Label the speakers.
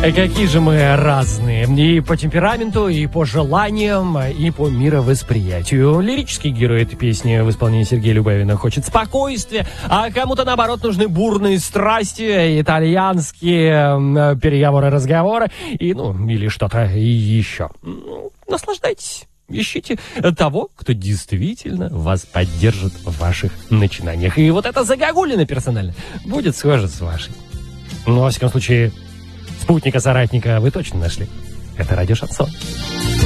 Speaker 1: Какие же мы разные. И по темпераменту, и по желаниям, и по мировосприятию. Лирический герой этой песни в исполнении Сергея Любавина хочет спокойствия, а кому-то, наоборот, нужны бурные страсти, итальянские переговоры, разговоры, и, или что-то еще. Наслаждайтесь. Ищите того, кто действительно вас поддержит в ваших начинаниях. И вот эта загогулина персонально будет схожа с вашей. Но, во всяком случае, спутника-соратника вы точно нашли. Это радио Шансон.